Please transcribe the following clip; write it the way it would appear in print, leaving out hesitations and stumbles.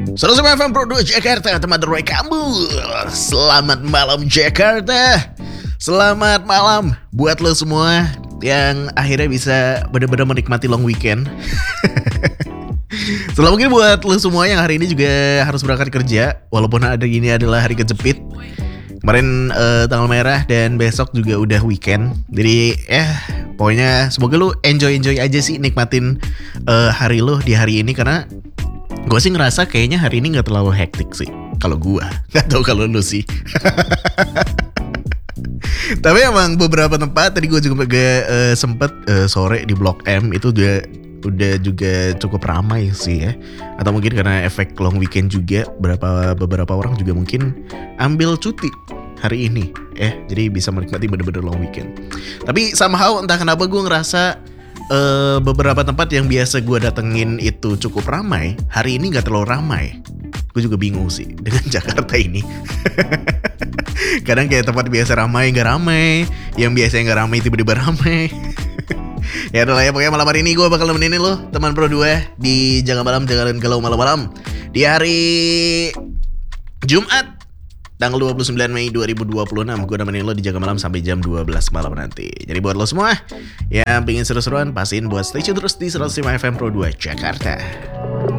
105 FM Pro 2 Jakarta, teman terbaik kamu. Selamat malam Jakarta. Selamat malam buat lo semua yang akhirnya bisa benar-benar menikmati long weekend. Selamat mungkin buat lo semua yang hari ini juga harus berangkat kerja, walaupun ini adalah hari kejepit. Kemarin tanggal merah dan besok juga udah weekend. Jadi pokoknya semoga lu enjoy aja sih, nikmatin hari lu di hari ini. Karena gue sih ngerasa kayaknya hari ini gak terlalu hektik sih. Kalau gue, gak tahu kalau lu sih. Tapi emang beberapa tempat, tadi gue juga sempet sore di Blok M itu udah juga cukup ramai sih ya. Atau mungkin karena efek long weekend juga, beberapa orang juga mungkin ambil cuti hari ini jadi bisa menikmati bener-bener long weekend. Tapi somehow entah kenapa gue ngerasa beberapa tempat yang biasa gue datengin itu cukup ramai, hari ini gak terlalu ramai. Gue juga bingung sih dengan Jakarta ini. Kadang kayak tempat biasa ramai gak ramai, yang biasanya gak ramai tiba-tiba ramai. Ya udah lah ya, pokoknya malam hari ini gue bakal nemenin lo teman Pro 2 di Jangan Malam Jangan Galau malam-malam di hari Jumat tanggal 29 Mei 2026. Gue nemenin lo di Jangan Malam sampai jam 12 malam nanti. Jadi buat lo semua yang pengen seru-seruan, pastiin buat stay tune terus di 105 FM Pro 2 Jakarta.